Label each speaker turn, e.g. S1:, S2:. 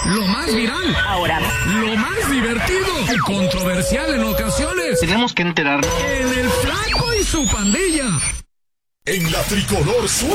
S1: Lo más viral.
S2: Ahora.
S1: Lo más divertido y controversial en ocasiones.
S2: Tenemos que enterarnos.
S1: En el Flaco y su pandilla.
S3: En la Tricolor